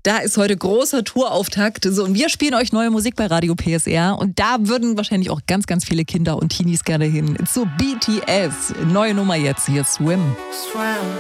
Da ist heute großer Tourauftakt. So, und wir spielen euch neue Musik bei Radio PSR. Und da würden wahrscheinlich auch ganz, ganz viele Kinder und Teenies gerne hin. Zu BTS. Neue Nummer jetzt hier, Swim. Swim.